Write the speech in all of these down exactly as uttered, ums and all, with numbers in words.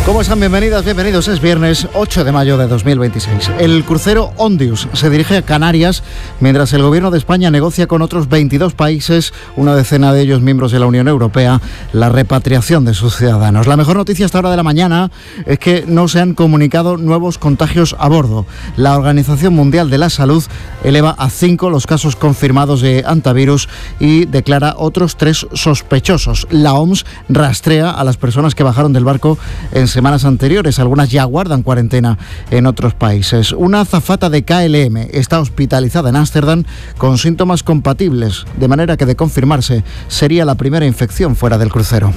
¿Cómo están? Bienvenidas, bienvenidos. Es viernes ocho de mayo de dos mil veintiséis. El crucero Ondius se dirige a Canarias mientras el gobierno de España negocia con otros veintidós países, una decena de ellos miembros de la Unión Europea, la repatriación de sus ciudadanos. La mejor noticia hasta hora de la mañana es que no se han comunicado nuevos contagios a bordo. La Organización Mundial de la Salud eleva a cinco los casos confirmados de hantavirus y declara otros tres sospechosos. La O M S rastrea a las personas que bajaron del barco en semanas anteriores. Algunas ya guardan cuarentena en otros países. Una azafata de K L M está hospitalizada en Ámsterdam con síntomas compatibles, de manera que de confirmarse sería la primera infección fuera del crucero.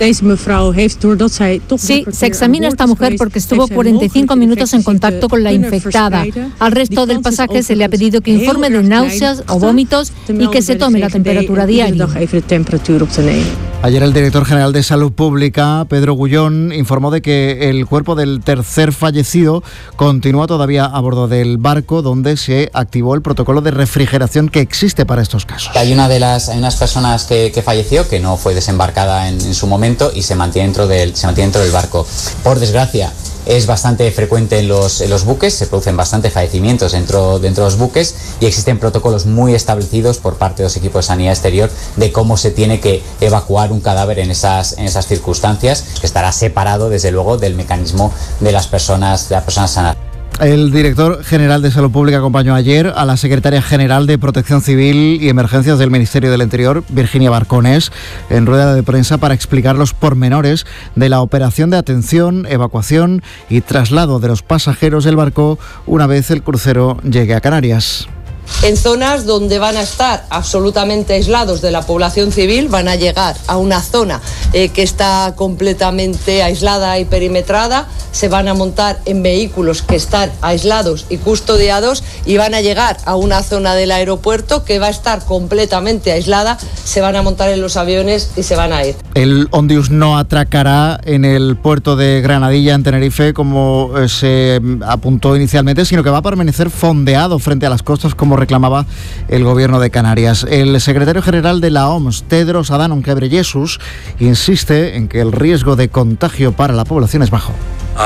Sí, se examina a esta mujer porque estuvo cuarenta y cinco minutos en contacto con la infectada. Al resto del pasaje se le ha pedido que informe de náuseas o vómitos y que se tome la temperatura diaria. Ayer el director general de Salud Pública, Pedro Gullón, informó de que el cuerpo del tercer fallecido continúa todavía a bordo del barco, donde se activó el protocolo de refrigeración que existe para estos casos. Hay una de las hay unas personas que, que falleció, que no fue desembarcada en, en su momento y se mantiene dentro del se mantiene dentro del barco. Por desgracia, es bastante frecuente en los, en los buques, se producen bastantes fallecimientos dentro, dentro de los buques y existen protocolos muy establecidos por parte de los equipos de sanidad exterior de cómo se tiene que evacuar un cadáver en esas, en esas circunstancias, que estará separado desde luego del mecanismo de las personas, de las personas sanas. El director general de Salud Pública acompañó ayer a la secretaria general de Protección Civil y Emergencias del Ministerio del Interior, Virginia Barcones, en rueda de prensa para explicar los pormenores de la operación de atención, evacuación y traslado de los pasajeros del barco una vez el crucero llegue a Canarias. En zonas donde van a estar absolutamente aislados de la población civil, van a llegar a una zona eh, que está completamente aislada y perimetrada, se van a montar en vehículos que están aislados y custodiados y van a llegar a una zona del aeropuerto que va a estar completamente aislada, se van a montar en los aviones y se van a ir. El Ondius no atracará en el puerto de Granadilla, en Tenerife, como se apuntó inicialmente, sino que va a permanecer fondeado frente a las costas, como reclamaba el gobierno de Canarias. El secretario general de la O M S, Tedros Adhanom Ghebreyesus, insiste en que el riesgo de contagio para la población es bajo.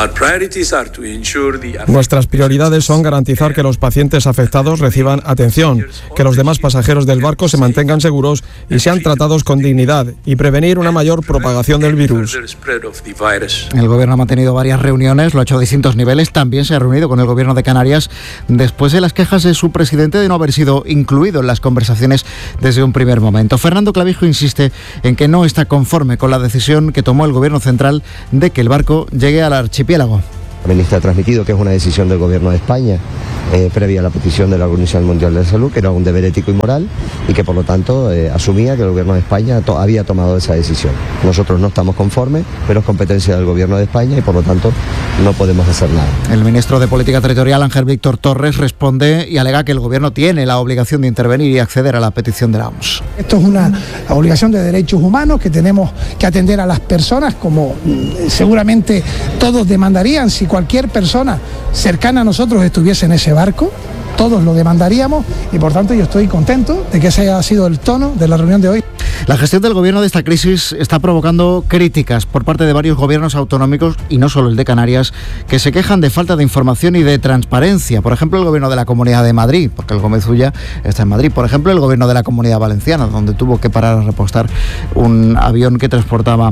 Nuestras prioridades son garantizar que los pacientes afectados reciban atención, que los demás pasajeros del barco se mantengan seguros y sean tratados con dignidad y prevenir una mayor propagación del virus. El gobierno ha mantenido varias reuniones, lo ha hecho a distintos niveles. También se ha reunido con el gobierno de Canarias después de las quejas de su presidente de no haber sido incluido en las conversaciones desde un primer momento. Fernando Clavijo insiste en que no está conforme con la decisión que tomó el gobierno central de que el barco llegue al archipiélago. La ministra ha transmitido que es una decisión del gobierno de España eh, previa a la petición de la Organización Mundial de la Salud, que era un deber ético y moral y que por lo tanto eh, asumía que el gobierno de España to- había tomado esa decisión. Nosotros no estamos conformes, pero es competencia del gobierno de España y por lo tanto no podemos hacer nada. El ministro de Política Territorial, Ángel Víctor Torres, responde y alega que el gobierno tiene la obligación de intervenir y acceder a la petición de la O M S. Esto es una obligación de derechos humanos que tenemos que atender a las personas, como mm, seguramente todos demandarían si cualquier persona cercana a nosotros estuviese en ese barco. Todos lo demandaríamos y por tanto yo estoy contento de que ese haya sido el tono de la reunión de hoy. La gestión del gobierno de esta crisis está provocando críticas por parte de varios gobiernos autonómicos, y no solo el de Canarias, que se quejan de falta de información y de transparencia. Por ejemplo, el gobierno de la Comunidad de Madrid, porque el Gómez Ulla está en Madrid. Por ejemplo, el gobierno de la Comunidad Valenciana, donde tuvo que parar a repostar un avión que transportaba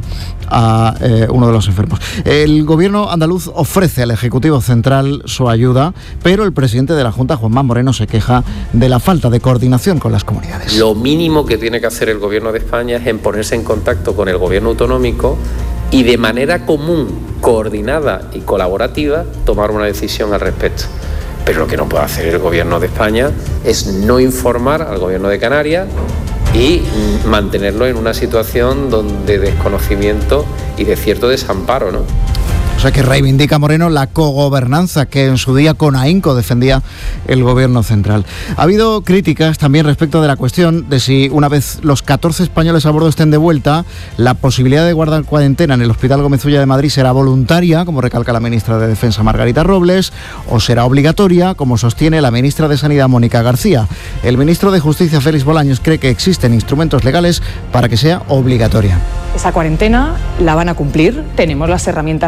a eh, uno de los enfermos. El gobierno andaluz ofrece al Ejecutivo Central su ayuda, pero el presidente de la Junta, Juanma Moreno, se queja de la falta de coordinación con las comunidades. Lo mínimo que tiene que hacer el gobierno de España es en ponerse en contacto con el gobierno autonómico y de manera común, coordinada y colaborativa tomar una decisión al respecto. Pero lo que no puede hacer el gobierno de España es no informar al gobierno de Canarias y mantenerlo en una situación de desconocimiento y de cierto desamparo, ¿no? O sea que reivindica Moreno la cogobernanza que en su día con ahínco defendía el gobierno central. Ha habido críticas también respecto de la cuestión de si una vez los catorce españoles a bordo estén de vuelta, la posibilidad de guardar cuarentena en el Hospital Gómez Ulla de Madrid será voluntaria, como recalca la ministra de Defensa Margarita Robles, o será obligatoria, como sostiene la ministra de Sanidad Mónica García. El ministro de Justicia Félix Bolaños cree que existen instrumentos legales para que sea obligatoria. Esa cuarentena la van a cumplir, tenemos las herramientas legales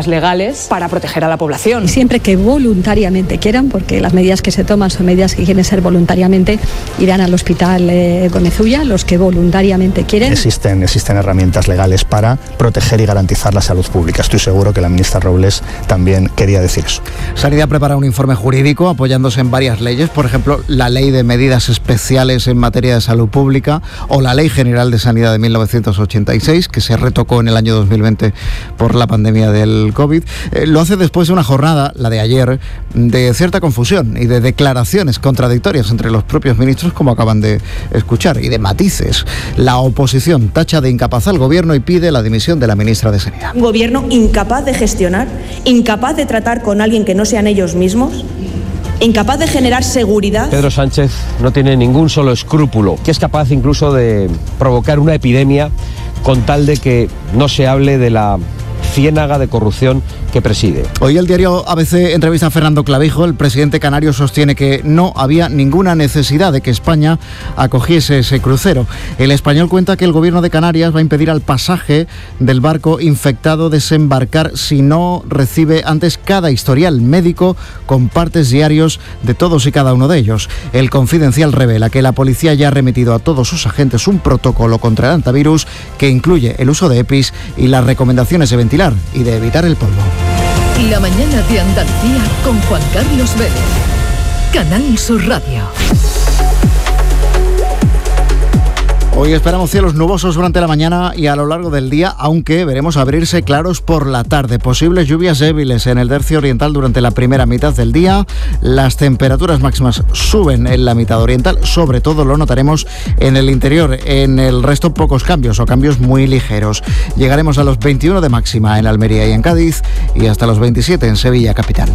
medidas para proteger a la población. Y siempre que voluntariamente quieran, porque las medidas que se toman son medidas que quieren ser voluntariamente, irán al hospital eh, Gómez Ulla, los que voluntariamente quieren. Existen, existen herramientas legales para proteger y garantizar la salud pública. Estoy seguro que la ministra Robles también quería decir eso. Sanidad prepara un informe jurídico apoyándose en varias leyes, por ejemplo, la Ley de Medidas Especiales en materia de salud pública o la Ley General de Sanidad de mil novecientos ochenta y seis, que se retocó en el año dos mil veinte por la pandemia del COVID. Eh, lo hace después de una jornada, la de ayer, de cierta confusión y de declaraciones contradictorias entre los propios ministros, como acaban de escuchar, y de matices. La oposición tacha de incapaz al gobierno y pide la dimisión de la ministra de Sanidad. Un gobierno incapaz de gestionar, incapaz de tratar con alguien que no sean ellos mismos, incapaz de generar seguridad. Pedro Sánchez no tiene ningún solo escrúpulo, que es capaz incluso de provocar una epidemia con tal de que no se hable de la ciénaga de corrupción que preside. Hoy el diario A B C entrevista a Fernando Clavijo. El presidente canario sostiene que no había ninguna necesidad de que España acogiese ese crucero. El Español cuenta que el gobierno de Canarias va a impedir al pasaje del barco infectado desembarcar si no recibe antes cada historial médico con partes diarios de todos y cada uno de ellos. El Confidencial revela que la policía ya ha remitido a todos sus agentes un protocolo contra el antivirus que incluye el uso de EPIs y las recomendaciones de ventilar y de evitar el polvo. La mañana de Andalucía con Juan Carlos Vélez. Canal Sur Radio. Hoy esperamos cielos nubosos durante la mañana y a lo largo del día, aunque veremos abrirse claros por la tarde. Posibles lluvias débiles en el tercio oriental durante la primera mitad del día. Las temperaturas máximas suben en la mitad oriental, sobre todo lo notaremos en el interior. En el resto pocos cambios o cambios muy ligeros. Llegaremos a los veintiuno de máxima en Almería y en Cádiz y hasta los veintisiete en Sevilla capital.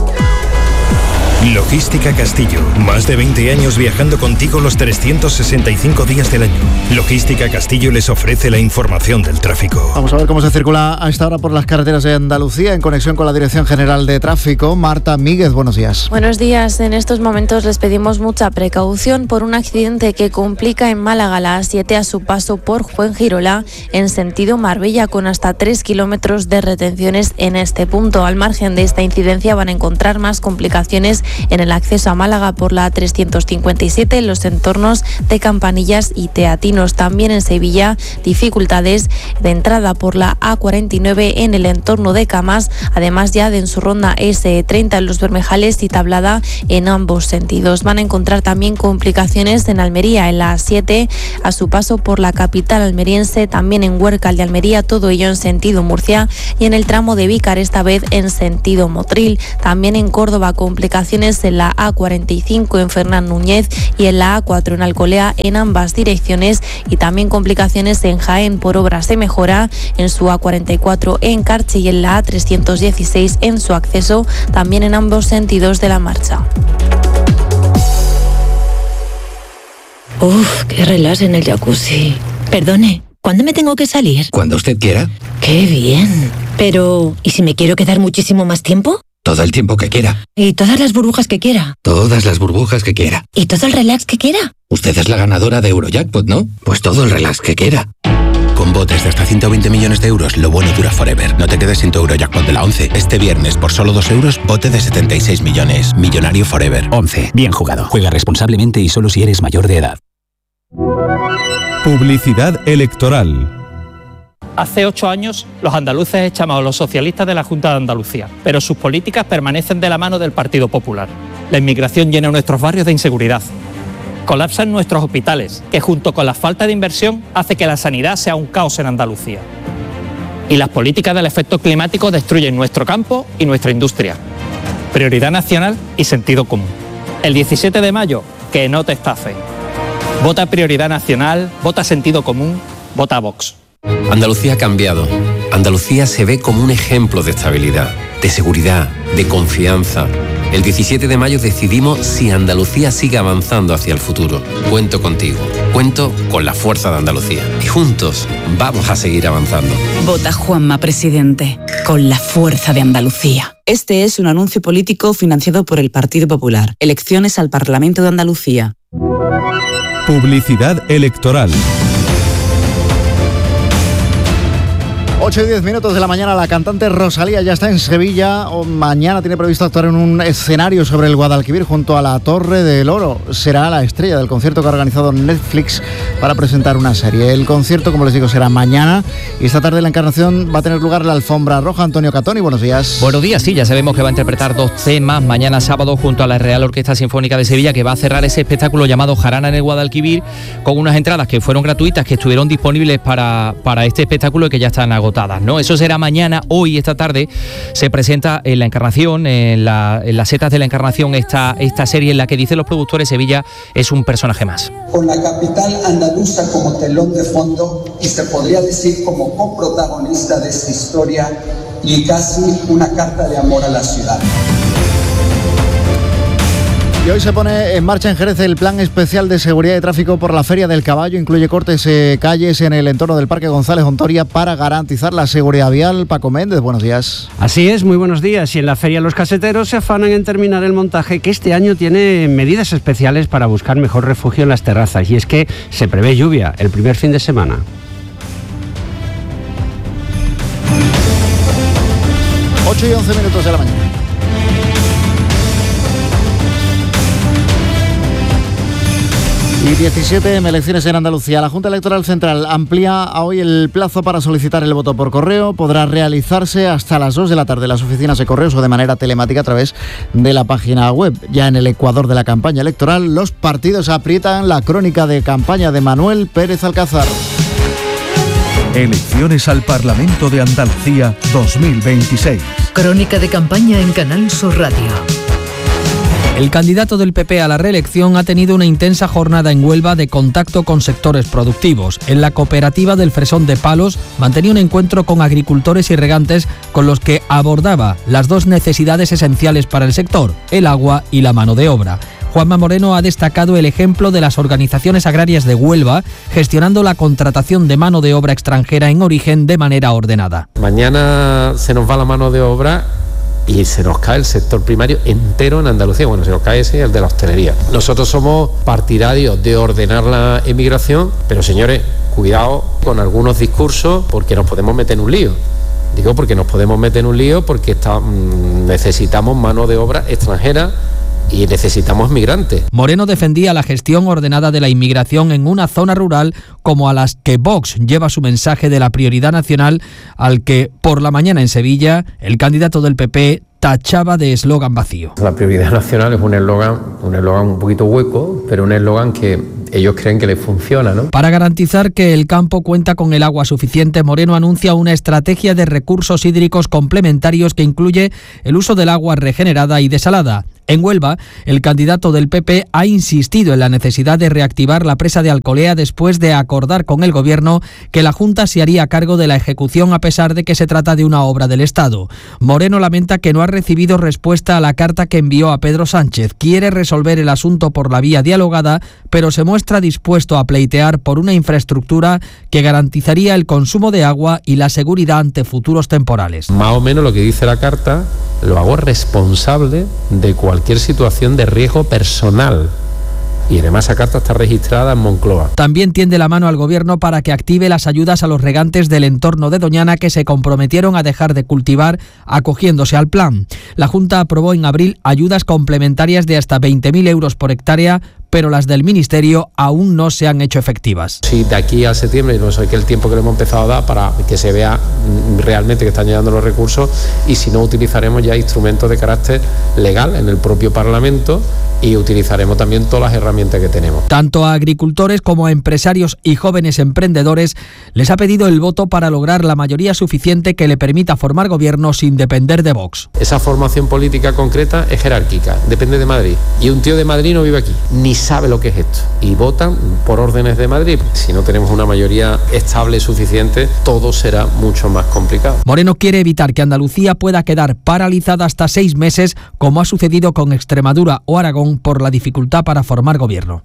Logística Castillo. Más de veinte años viajando contigo los trescientos sesenta y cinco días del año. Logística Castillo les ofrece la información del tráfico. Vamos a ver cómo se circula a esta hora por las carreteras de Andalucía en conexión con la Dirección General de Tráfico. Marta Míguez, buenos días. Buenos días. En estos momentos les pedimos mucha precaución por un accidente que complica en Málaga a la A siete a su paso por Fuengirola en sentido Marbella con hasta tres kilómetros de retenciones en este punto. Al margen de esta incidencia van a encontrar más complicaciones en el acceso a Málaga por la A trescientos cincuenta y siete en los entornos de Campanillas y Teatinos. También en Sevilla, dificultades de entrada por la A cuarenta y nueve en el entorno de Camas, además ya de en su ronda ese treinta en los Bermejales y Tablada en ambos sentidos. Van a encontrar también complicaciones en Almería, en la A siete, a su paso por la capital almeriense, también en Huércal de Almería, todo ello en sentido Murcia, y en el tramo de Vícar, esta vez en sentido Motril. También en Córdoba, complicaciones en la A cuarenta y cinco en Fernán Núñez y en la A cuatro en Alcolea en ambas direcciones, y también complicaciones en Jaén por obras de mejora en su A cuarenta y cuatro en Carche y en la A trescientos dieciséis en su acceso, también en ambos sentidos de la marcha. Uf, qué relax en el jacuzzi. Perdone, ¿cuándo me tengo que salir? Cuando usted quiera. Qué bien. Pero, ¿y si me quiero quedar muchísimo más tiempo? Todo el tiempo que quiera. ¿Y todas las burbujas que quiera? Todas las burbujas que quiera. ¿Y todo el relax que quiera? Usted es la ganadora de Eurojackpot, ¿no? Pues todo el relax que quiera. Con botes de hasta ciento veinte millones de euros, lo bueno dura forever. No te quedes sin tu Eurojackpot de la once. Este viernes, por solo dos euros, bote de setenta y seis millones. Millonario forever. once. Bien jugado. Juega responsablemente y solo si eres mayor de edad. Publicidad electoral. Hace ocho años, los andaluces echamos a los socialistas de la Junta de Andalucía, pero sus políticas permanecen de la mano del Partido Popular. La inmigración llena nuestros barrios de inseguridad. Colapsan nuestros hospitales, que junto con la falta de inversión hace que la sanidad sea un caos en Andalucía. Y las políticas del efecto climático destruyen nuestro campo y nuestra industria. Prioridad nacional y sentido común. El diecisiete de mayo, que no te estafe. Vota Prioridad Nacional, vota Sentido Común, vota Vox. Andalucía ha cambiado. Andalucía se ve como un ejemplo de estabilidad, de seguridad, de confianza. El diecisiete de mayo decidimos si Andalucía sigue avanzando hacia el futuro. Cuento contigo, cuento con la fuerza de Andalucía. Y juntos vamos a seguir avanzando. Vota Juanma Presidente, con la fuerza de Andalucía. Este es un anuncio político financiado por el Partido Popular. Elecciones al Parlamento de Andalucía. Publicidad electoral. ocho y diez minutos de la mañana, la cantante Rosalía ya está en Sevilla. O mañana tiene previsto actuar en un escenario sobre el Guadalquivir junto a la Torre del Oro. Será la estrella del concierto que ha organizado Netflix para presentar una serie. El concierto, como les digo, será mañana y esta tarde en la Encarnación va a tener lugar la alfombra roja. Antonio Catoni, buenos días. Buenos días, sí, ya sabemos que va a interpretar dos temas mañana sábado junto a la Real Orquesta Sinfónica de Sevilla, que va a cerrar ese espectáculo llamado Jarana en el Guadalquivir, con unas entradas que fueron gratuitas, que estuvieron disponibles para, para este espectáculo y que ya están agotadas, ¿no? Eso será mañana. Hoy, esta tarde, se presenta en la Encarnación, en, la, en las setas de la Encarnación, esta, esta serie en la que dicen los productores Sevilla es un personaje más. Con la capital andaluza como telón de fondo y se podría decir como coprotagonista de esta historia y casi una carta de amor a la ciudad. Y hoy se pone en marcha en Jerez el plan especial de seguridad y tráfico por la Feria del Caballo. Incluye cortes de calles en el entorno del Parque González Ontoria para garantizar la seguridad vial. Paco Méndez, buenos días. Así es, muy buenos días. Y en la feria los caseteros se afanan en terminar el montaje, que este año tiene medidas especiales para buscar mejor refugio en las terrazas. Y es que se prevé lluvia el primer fin de semana. ocho y once minutos de la mañana. Y diecisiete elecciones en Andalucía. La Junta Electoral Central amplía a hoy el plazo para solicitar el voto por correo. Podrá realizarse hasta las dos de la tarde en las oficinas de correos o de manera telemática a través de la página web. Ya en el ecuador de la campaña electoral, los partidos aprietan la crónica de campaña de Manuel Pérez Alcázar. Elecciones al Parlamento de Andalucía dos mil veintiséis. Crónica de campaña en Canal Sur Radio. El candidato del P P a la reelección ha tenido una intensa jornada en Huelva de contacto con sectores productivos. En la cooperativa del Fresón de Palos mantenía un encuentro con agricultores y regantes con los que abordaba las dos necesidades esenciales para el sector, el agua y la mano de obra. Juanma Moreno ha destacado el ejemplo de las organizaciones agrarias de Huelva, gestionando la contratación de mano de obra extranjera en origen de manera ordenada. Mañana se nos va la mano de obra y se nos cae el sector primario entero en Andalucía. Bueno, se nos cae ese, el de la hostelería. Nosotros somos partidarios de ordenar la emigración, pero señores, cuidado con algunos discursos porque nos podemos meter en un lío. Digo porque nos podemos meter en un lío porque está, mmm, necesitamos mano de obra extranjera y necesitamos migrantes. Moreno defendía la gestión ordenada de la inmigración en una zona rural como a las que Vox lleva su mensaje de la prioridad nacional, al que por la mañana en Sevilla el candidato del P P tachaba de eslogan vacío. La prioridad nacional es un eslogan, un eslogan un poquito hueco, pero un eslogan que ellos creen que les funciona, ¿no? Para garantizar que el campo cuenta con el agua suficiente, Moreno anuncia una estrategia de recursos hídricos complementarios que incluye el uso del agua regenerada y desalada. En Huelva, el candidato del P P ha insistido en la necesidad de reactivar la presa de Alcolea después de acordar con el Gobierno que la Junta se haría cargo de la ejecución a pesar de que se trata de una obra del Estado. Moreno lamenta que no ha recibido respuesta a la carta que envió a Pedro Sánchez. Quiere resolver el asunto por la vía dialogada, pero se muestra dispuesto a pleitear por una infraestructura que garantizaría el consumo de agua y la seguridad ante futuros temporales. Más o menos lo que dice la carta lo hago responsable de cualquier situación de riesgo personal. Y además esa carta está registrada en Moncloa. También tiende la mano al Gobierno para que active las ayudas a los regantes del entorno de Doñana que se comprometieron a dejar de cultivar acogiéndose al plan. La Junta aprobó en abril ayudas complementarias de hasta veinte mil euros por hectárea, pero las del Ministerio aún no se han hecho efectivas. Sí, de aquí a septiembre, no sé qué el tiempo que le hemos empezado a dar para que se vea realmente que están llegando los recursos, y si no, utilizaremos ya instrumentos de carácter legal en el propio Parlamento y utilizaremos también todas las herramientas que tenemos. Tanto a agricultores como a empresarios y jóvenes emprendedores les ha pedido el voto para lograr la mayoría suficiente que le permita formar gobierno sin depender de Vox. Esa formación política concreta es jerárquica, depende de Madrid. Y un tío de Madrid no vive aquí, ni sabe lo que es esto. Y votan por órdenes de Madrid. Si no tenemos una mayoría estable suficiente, todo será mucho más complicado. Moreno quiere evitar que Andalucía pueda quedar paralizada hasta seis meses, como ha sucedido con Extremadura o Aragón, por la dificultad para formar gobierno.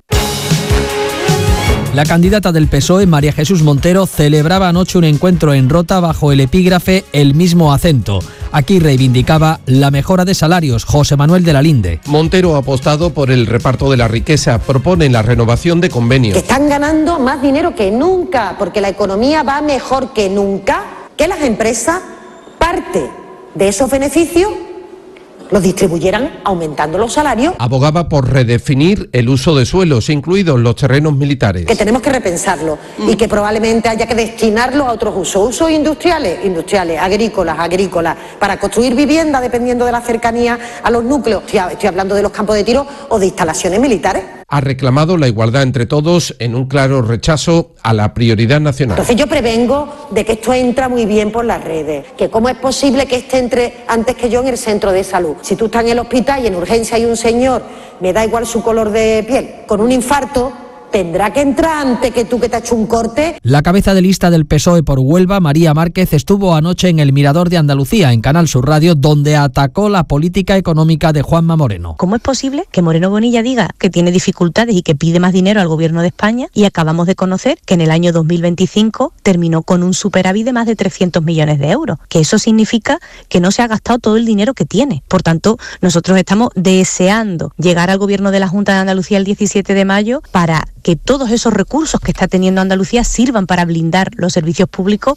La candidata del P S O E, María Jesús Montero, celebraba anoche un encuentro en Rota bajo el epígrafe El mismo acento. Aquí reivindicaba la mejora de salarios. José Manuel de la Linde. Montero ha apostado por el reparto de la riqueza, propone la renovación de convenios. Están ganando más dinero que nunca, porque la economía va mejor que nunca. que las empresas parte de esos beneficios los distribuyeran aumentando los salarios. Abogaba por redefinir el uso de suelos, incluidos los terrenos militares. Que tenemos que repensarlo mm. y que probablemente haya que destinarlo a otros usos. Usos industriales, industriales, agrícolas, agrícolas, para construir vivienda dependiendo de la cercanía a los núcleos. Estoy, estoy hablando de los campos de tiro o de instalaciones militares. Ha reclamado la igualdad entre todos en un claro rechazo a la prioridad nacional. Entonces yo prevengo de que esto entra muy bien por las redes, que cómo es posible que este entre antes que yo en el centro de salud. Si tú estás en el hospital y en urgencia hay un señor, me da igual su color de piel, con un infarto, tendrá que entrar antes que tú que te has hecho un corte. La cabeza de lista del P S O E por Huelva, María Márquez, estuvo anoche en el Mirador de Andalucía, en Canal Sur Radio, donde atacó la política económica de Juanma Moreno. ¿Cómo es posible que Moreno Bonilla diga que tiene dificultades y que pide más dinero al gobierno de España y acabamos de conocer que en el año dos mil veinticinco terminó con un superávit de más de trescientos millones de euros? Que eso significa que no se ha gastado todo el dinero que tiene. Por tanto, nosotros estamos deseando llegar al gobierno de la Junta de Andalucía el diecisiete de mayo para que todos esos recursos que está teniendo Andalucía sirvan para blindar los servicios públicos.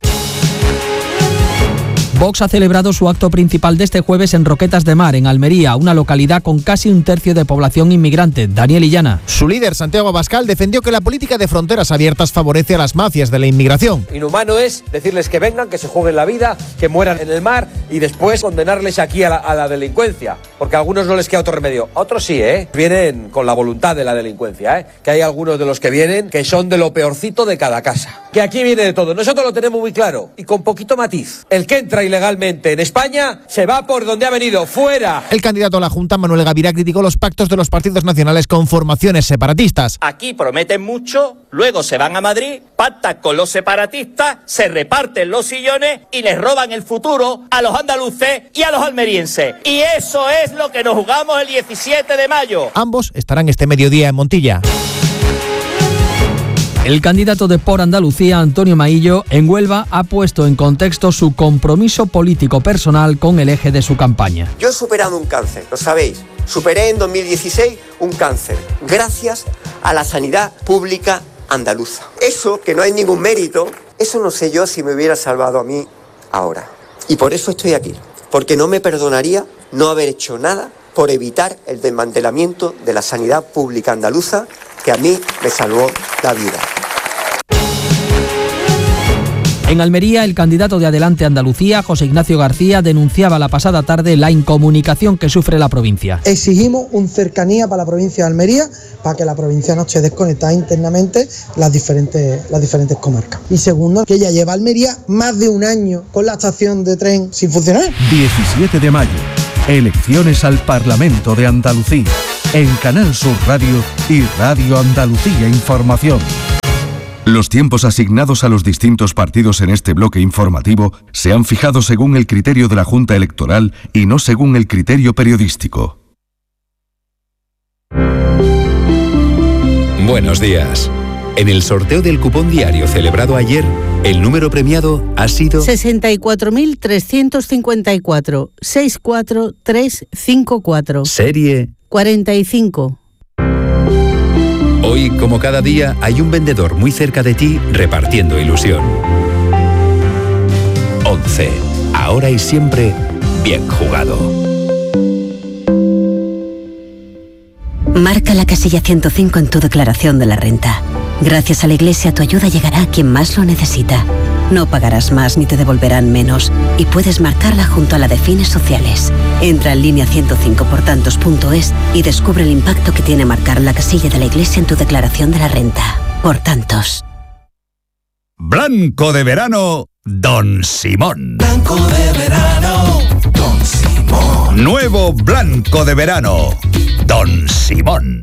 Vox ha celebrado su acto principal de este jueves en Roquetas de Mar, en Almería, una localidad con casi un tercio de población inmigrante. Daniel Illana. Su líder, Santiago Abascal, defendió que la política de fronteras abiertas favorece a las mafias de la inmigración. Inhumano es decirles que vengan, que se jueguen la vida, que mueran en el mar y después condenarles aquí a la, a la delincuencia. Porque a algunos no les queda otro remedio. A otros sí, ¿eh? Vienen con la voluntad de la delincuencia, ¿eh? Que hay algunos de los que vienen que son de lo peorcito de cada casa. Que aquí viene de todo. Nosotros lo tenemos muy claro y con poquito matiz. El que entra ilegalmente en España se va por donde ha venido, fuera. El candidato a la Junta, Manuel Gavirá, criticó los pactos de los partidos nacionales con formaciones separatistas. Aquí prometen mucho, luego se van a Madrid, pactan con los separatistas, se reparten los sillones y les roban el futuro a los andaluces y a los almerienses. Y eso es lo que nos jugamos el diecisiete de mayo. Ambos estarán este mediodía en Montilla. El candidato de Por Andalucía, Antonio Maillo, en Huelva ha puesto en contexto su compromiso político personal con el eje de su campaña. Yo he superado un cáncer, lo sabéis. Superé en dos mil dieciséis un cáncer, gracias a la sanidad pública andaluza. Eso, que no hay ningún mérito, eso no sé yo si me hubiera salvado a mí ahora. Y por eso estoy aquí, porque no me perdonaría no haber hecho nada por evitar el desmantelamiento de la sanidad pública andaluza, que a mí me salvó la vida. En Almería, el candidato de Adelante Andalucía, José Ignacio García, denunciaba la pasada tarde la incomunicación que sufre la provincia. Exigimos un cercanía para la provincia de Almería, para que la provincia no esté desconectada internamente las diferentes, las diferentes comarcas. Y segundo, que ya lleva Almería más de un año con la estación de tren sin funcionar. diecisiete de mayo, elecciones al Parlamento de Andalucía, en Canal Sur Radio y Radio Andalucía Información. Los tiempos asignados a los distintos partidos en este bloque informativo se han fijado según el criterio de la Junta Electoral y no según el criterio periodístico. Buenos días. En el sorteo del cupón diario celebrado ayer, el número premiado ha sido sesenta y cuatro mil trescientos cincuenta y cuatro, sesenta y cuatro mil trescientos cincuenta y cuatro. Serie cuarenta y cinco. Hoy, como cada día, hay un vendedor muy cerca de ti repartiendo ilusión. once. Ahora y siempre, bien jugado. Marca la casilla ciento cinco en tu declaración de la renta. Gracias a la Iglesia, tu ayuda llegará a quien más lo necesita. No pagarás más ni te devolverán menos. Y puedes marcarla junto a la de fines sociales. Entra en línea ciento cinco por tantos punto es y descubre el impacto que tiene marcar la casilla de la Iglesia en tu declaración de la renta. Por tantos. Blanco de verano, Don Simón. Blanco de verano, Don Simón. Nuevo blanco de verano, Don Simón.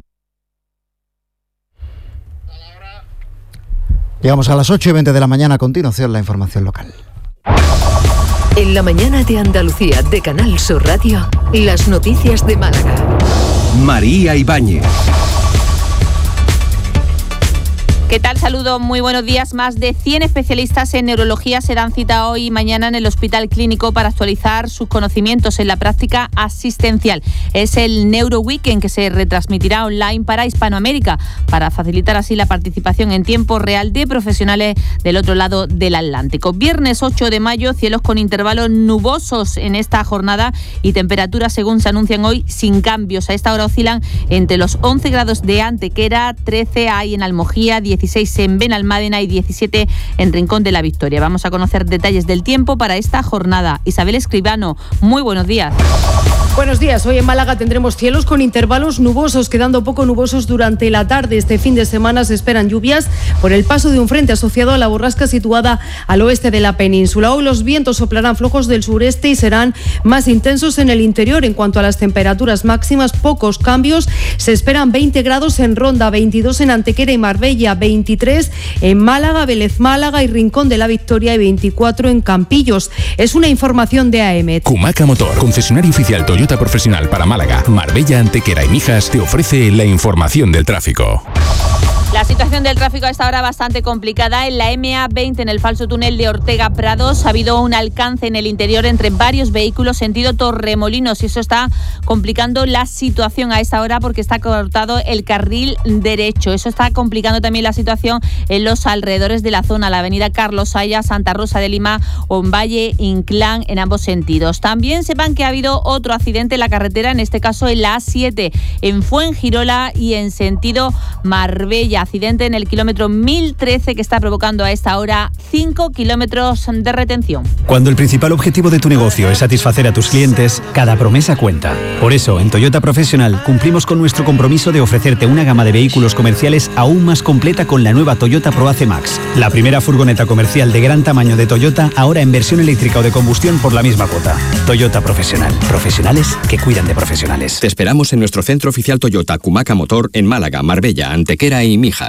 Llegamos a las ocho y veinte de la mañana. A continuación, la información local. En la mañana de Andalucía de Canal Sur Radio, las noticias de Málaga. María Ibáñez. ¿Qué tal? Saludos, muy buenos días. Más de cien especialistas en neurología se dan cita hoy y mañana en el Hospital Clínico para actualizar sus conocimientos en la práctica asistencial. Es el Neuro Weekend que se retransmitirá online para Hispanoamérica, para facilitar así la participación en tiempo real de profesionales del otro lado del Atlántico. Viernes ocho de mayo, cielos con intervalos nubosos en esta jornada y temperaturas, según se anuncian hoy, sin cambios. A esta hora oscilan entre los once grados de Antequera, trece hay en Almojía, dieciséis en Benalmádena y diecisiete en Rincón de la Victoria. Vamos a conocer detalles del tiempo para esta jornada. Isabel Escribano, muy buenos días. Buenos días. Hoy en Málaga tendremos cielos con intervalos nubosos, quedando poco nubosos durante la tarde. Este fin de semana se esperan lluvias por el paso de un frente asociado a la borrasca situada al oeste de la península. Hoy los vientos soplarán flojos del sureste y serán más intensos en el interior. En cuanto a las temperaturas máximas, pocos cambios. Se esperan veinte grados en Ronda, veintidós en Antequera y Marbella, veintitrés en Málaga, Vélez Málaga y Rincón de la Victoria y veinticuatro en Campillos. Es una información de A M. Kumaca Motor, concesionario oficial Toyota Profesional para Málaga, Marbella, Antequera y Mijas, te ofrece la información del tráfico. La situación del tráfico a esta hora bastante complicada. En la eme a veinte, en el falso túnel de Ortega Prados, ha habido un alcance en el interior entre varios vehículos sentido Torremolinos y eso está complicando la situación a esta hora porque está cortado el carril derecho. Eso está complicando también la situación en los alrededores de la zona, la avenida Carlos Haya, Santa Rosa de Lima o en Valle Inclán en ambos sentidos. También sepan que ha habido otro accidente en la carretera, en este caso en la a siete, en Fuengirola y en sentido Marbella. Accidente en el kilómetro mil trece que está provocando a esta hora cinco kilómetros de retención. Cuando el principal objetivo de tu negocio es satisfacer a tus clientes, cada promesa cuenta. Por eso, en Toyota Professional cumplimos con nuestro compromiso de ofrecerte una gama de vehículos comerciales aún más completa con la nueva Toyota ProAce Max, la primera furgoneta comercial de gran tamaño de Toyota, ahora en versión eléctrica o de combustión por la misma cuota. Toyota Professional. Profesionales que cuidan de profesionales. Te esperamos en nuestro centro oficial Toyota Kumaca Motor en Málaga, Marbella, Antequera y Mijas.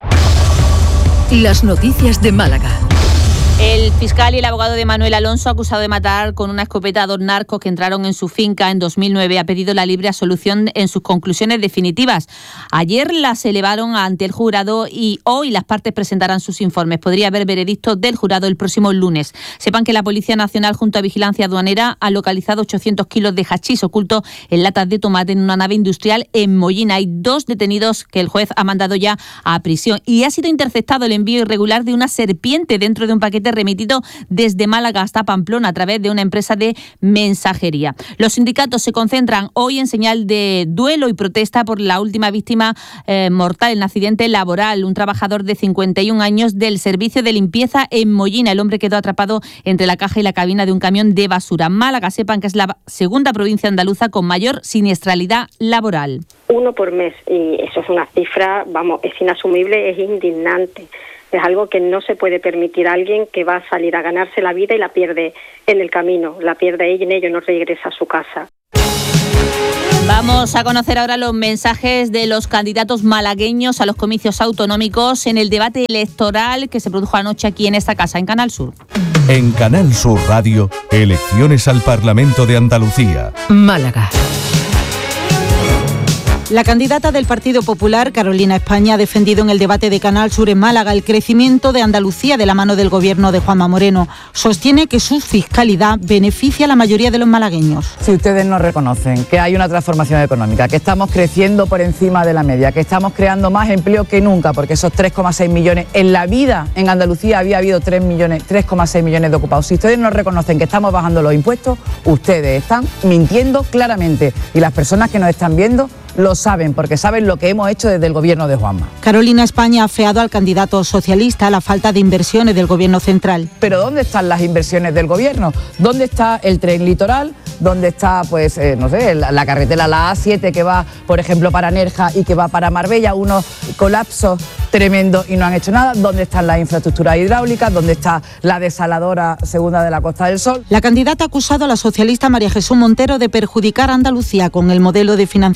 Las noticias de Málaga. El fiscal y el abogado de Manuel Alonso, acusado de matar con una escopeta a dos narcos que entraron en su finca en dos mil nueve, ha pedido la libre absolución en sus conclusiones definitivas. Ayer las elevaron ante el jurado y hoy las partes presentarán sus informes. Podría haber veredicto del jurado el próximo lunes. Sepan que la Policía Nacional junto a Vigilancia Aduanera ha localizado ochocientos kilos de hachís oculto en latas de tomate en una nave industrial en Mollina. Hay dos detenidos que el juez ha mandado ya a prisión y ha sido interceptado el envío irregular de una serpiente dentro de un paquete remitido desde Málaga hasta Pamplona a través de una empresa de mensajería. Los sindicatos se concentran hoy en señal de duelo y protesta por la última víctima eh, mortal en un accidente laboral, un trabajador de cincuenta y un años del servicio de limpieza en Mollina. El hombre quedó atrapado entre la caja y la cabina de un camión de basura. Málaga, sepan que es la segunda provincia andaluza con mayor siniestralidad laboral. Uno por mes, y eso es una cifra, vamos, es inasumible, es indignante. Es algo que no se puede permitir a alguien que va a salir a ganarse la vida y la pierde en el camino, la pierde ella y en ello no regresa a su casa. Vamos a conocer ahora los mensajes de los candidatos malagueños a los comicios autonómicos en el debate electoral que se produjo anoche aquí en esta casa, en Canal Sur. En Canal Sur Radio, elecciones al Parlamento de Andalucía. Málaga. La candidata del Partido Popular, Carolina España, ha defendido en el debate de Canal Sur en Málaga el crecimiento de Andalucía de la mano del gobierno de Juanma Moreno. Sostiene que su fiscalidad beneficia a la mayoría de los malagueños. Si ustedes nos reconocen que hay una transformación económica, que estamos creciendo por encima de la media, que estamos creando más empleo que nunca, porque esos tres coma seis millones, en la vida en Andalucía había habido tres coma seis millones de ocupados. Si ustedes nos reconocen que estamos bajando los impuestos, ustedes están mintiendo claramente. Y las personas que nos están viendo lo saben, porque saben lo que hemos hecho desde el gobierno de Juanma. Carolina España ha afeado al candidato socialista la falta de inversiones del gobierno central. Pero ¿dónde están las inversiones del gobierno? ¿Dónde está el tren litoral? ¿Dónde está, pues, eh, no sé, la, la carretera, la A siete que va, por ejemplo, para Nerja y que va para Marbella? Unos colapsos tremendos y no han hecho nada. ¿Dónde están las infraestructuras hidráulicas? ¿Dónde está la desaladora segunda de la Costa del Sol? La candidata ha acusado a la socialista María Jesús Montero de perjudicar a Andalucía con el modelo de financiación territorial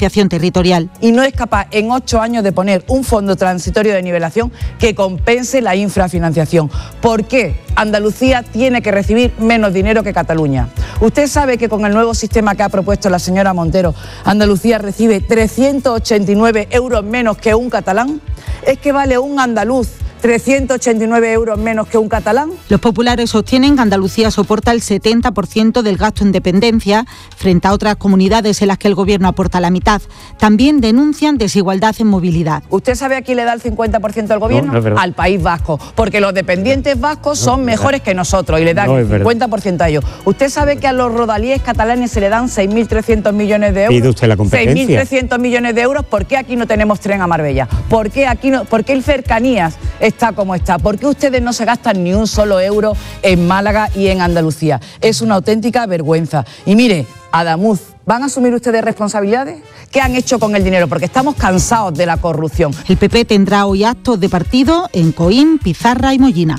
territorial. Y no es capaz en ocho años de poner un fondo transitorio de nivelación que compense la infrafinanciación. ¿Por qué Andalucía tiene que recibir menos dinero que Cataluña? Usted sabe que con el nuevo sistema que ha propuesto la señora Montero, Andalucía recibe trescientos ochenta y nueve euros menos que un catalán. ¿Es que vale un andaluz trescientos ochenta y nueve euros menos que un catalán? Los populares sostienen que Andalucía soporta el setenta por ciento del gasto en dependencia frente a otras comunidades en las que el gobierno aporta la mitad. También denuncian desigualdad en movilidad. ¿Usted sabe a quién le da el cincuenta por ciento del gobierno? No, no al País Vasco, porque los dependientes vascos son no, mejores que nosotros y le dan no el cincuenta por ciento a ellos. ¿Usted sabe que a los rodalíes catalanes se le dan seis mil trescientos millones de euros? ¿Pide usted la competencia? seis mil trescientos millones de euros. ¿Por qué aquí no tenemos tren a Marbella? ¿Por qué aquí no, por qué el Cercanías está como está? ¿Por qué ustedes no se gastan ni un solo euro en Málaga y en Andalucía? Es una auténtica vergüenza. Y mire, Adamuz, ¿van a asumir ustedes responsabilidades? ¿Qué han hecho con el dinero? Porque estamos cansados de la corrupción. El P P tendrá hoy actos de partido en Coín, Pizarra y Mollina.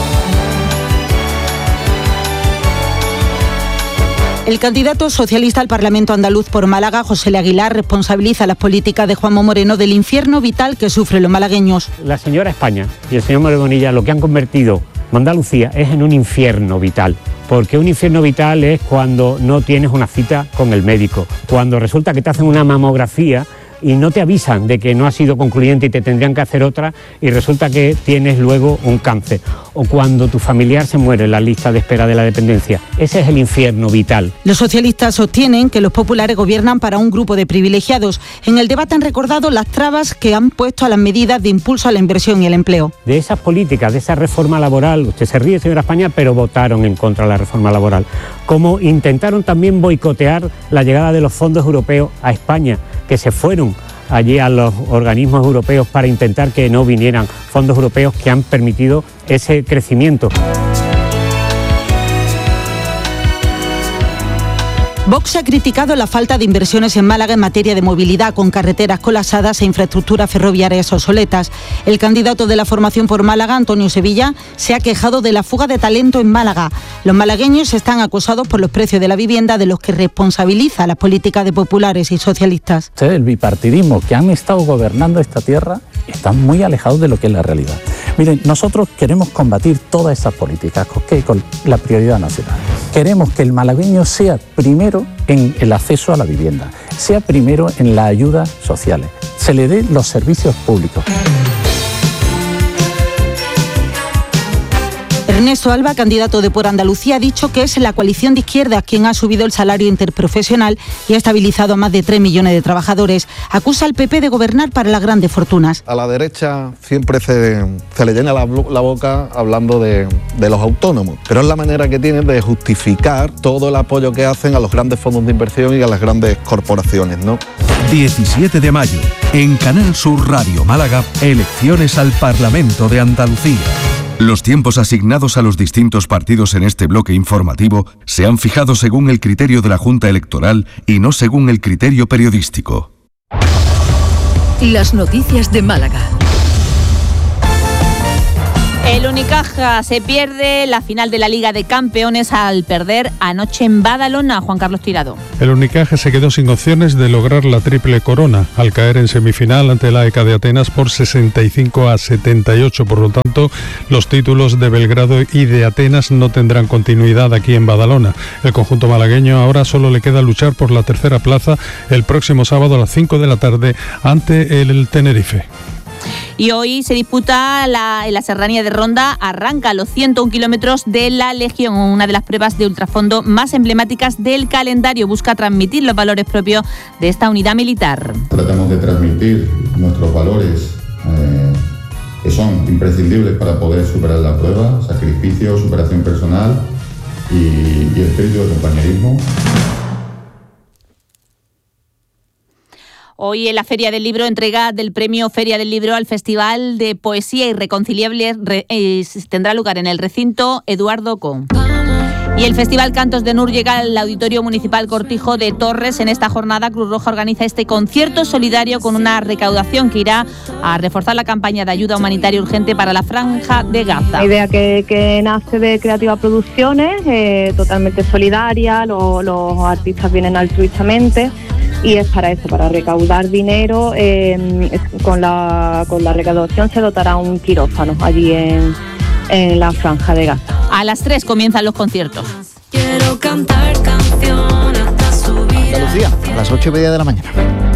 El candidato socialista al Parlamento andaluz por Málaga, José L. Aguilar, responsabiliza las políticas de Juanma Moreno del infierno vital que sufren los malagueños. La señora España y el señor Moreno Bonilla lo que han convertido Andalucía es en un infierno vital. Porque un infierno vital es cuando no tienes una cita con el médico, cuando resulta que te hacen una mamografía y no te avisan de que no ha sido concluyente y te tendrían que hacer otra y resulta que tienes luego un cáncer, o cuando tu familiar se muere en la lista de espera de la dependencia. Ese es el infierno vital. Los socialistas sostienen que los populares gobiernan para un grupo de privilegiados. En el debate han recordado las trabas que han puesto a las medidas de impulso a la inversión y el empleo. De esas políticas, de esa reforma laboral, usted se ríe, señora España, pero votaron en contra de la reforma laboral. Como intentaron también boicotear la llegada de los fondos europeos a España, que se fueron allí a los organismos europeos para intentar que no vinieran fondos europeos que han permitido ese crecimiento. Vox ha criticado la falta de inversiones en Málaga en materia de movilidad, con carreteras colapsadas e infraestructuras ferroviarias obsoletas. El candidato de la formación por Málaga, Antonio Sevilla, se ha quejado de la fuga de talento en Málaga. Los malagueños están acosados por los precios de la vivienda, de los que responsabiliza las políticas de populares y socialistas. El bipartidismo que han estado gobernando esta tierra están muy alejados de lo que es la realidad. Miren, nosotros queremos combatir todas esas políticas con, con la prioridad nacional. Queremos que el malagueño sea primero en el acceso a la vivienda, sea primero en las ayudas sociales, se le den los servicios públicos. Ernesto Alba, candidato de Por Andalucía, ha dicho que es la coalición de izquierdas quien ha subido el salario interprofesional y ha estabilizado a más de tres millones de trabajadores. Acusa al P P de gobernar para las grandes fortunas. A la derecha siempre se, se le llena la, la boca hablando de, de los autónomos, pero es la manera que tienen de justificar todo el apoyo que hacen a los grandes fondos de inversión y a las grandes corporaciones, ¿no? diecisiete de mayo, en Canal Sur Radio Málaga, elecciones al Parlamento de Andalucía. Los tiempos asignados a los distintos partidos en este bloque informativo se han fijado según el criterio de la Junta Electoral y no según el criterio periodístico. Las noticias de Málaga. El Unicaja se pierde la final de la Liga de Campeones al perder anoche en Badalona. Juan Carlos Tirado. El Unicaja se quedó sin opciones de lograr la triple corona al caer en semifinal ante la E C A de Atenas por sesenta y cinco a setenta y ocho. Por lo tanto, los títulos de Belgrado y de Atenas no tendrán continuidad aquí en Badalona. El conjunto malagueño ahora solo le queda luchar por la tercera plaza el próximo sábado a las cinco de la tarde ante el Tenerife. Y hoy se disputa la, en la serranía de Ronda, arranca los ciento un kilómetros de la Legión, una de las pruebas de ultrafondo más emblemáticas del calendario. Busca transmitir los valores propios de esta unidad militar. Tratamos de transmitir nuestros valores eh, que son imprescindibles para poder superar la prueba: sacrificio, superación personal y, y espíritu de compañerismo. Hoy en la Feria del Libro, entrega del premio Feria del Libro al Festival de Poesía Irreconciliable re, eh, tendrá lugar en el recinto Eduardo Con. Y el Festival Cantos de Nur llega al Auditorio Municipal Cortijo de Torres. En esta jornada, Cruz Roja organiza este concierto solidario con una recaudación que irá a reforzar la campaña de ayuda humanitaria urgente para la Franja de Gaza. La idea que, que nace de Creativa Producciones, eh, totalmente solidaria, lo, los artistas vienen altruistamente y es para eso, para recaudar dinero. Eh, con, la, con la recaudación se dotará un quirófano allí en, en la Franja de Gaza. A las tres comienzan los conciertos. Quiero cantar canciones hasta subir. Andalucía, a las ocho y media de la mañana.